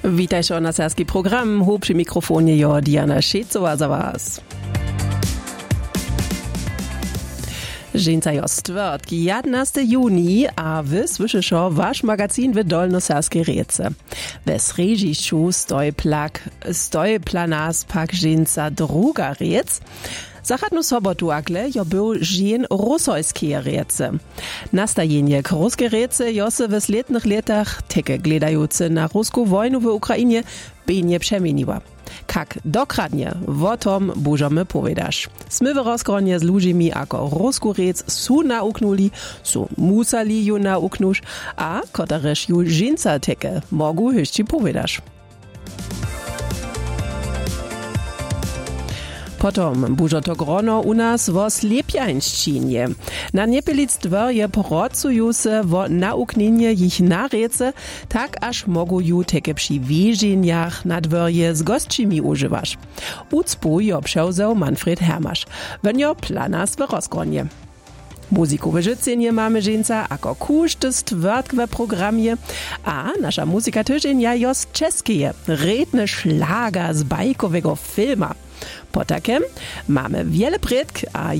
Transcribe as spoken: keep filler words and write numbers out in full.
Witajcie na serski program. Hu przy mikrofonie jo Diana Šecowa za was. Żeńca jo stwerdki, jedenastego juni, a wy słyszyszą wasz magazin w Dolnoserskiej Rece. We sreżiszu stoi plak, stoi planas pak żeńca druga rec. Zachadnu sobotu akle jo był żen rusojskie rece. Nastajenie k ruskiej rece jo se w sletnych latach teke gledające na ruską wojnu w Ukrainie benie przemieniła. Kak dokradnie, o tom bużomy powiedziasz. Smy w rozgronie z ludźmi ako rusku rec su nauknuli, su musali ju nauknusz, a kotareż ju żeńca teke mogu höści powiedziasz. Potom bužo to grono u nas wo slepjańszczynie. Na Niepelic dworje pracuju se wo nauknienie ich na rece, tak aż mogu ju teke przy wieżeniach na dworje z gościmi używasz. Ucpu jo przewzał Manfred Hermasz. Wenjo planas w rozgronie. Muzikowe życenie mamy żeńca ako kuszty stwerdk w programie, a nasza muzyka tyżenia jo z czeskie, redne szlaga z bajkowego filma. Po takem mamy wiele predk, a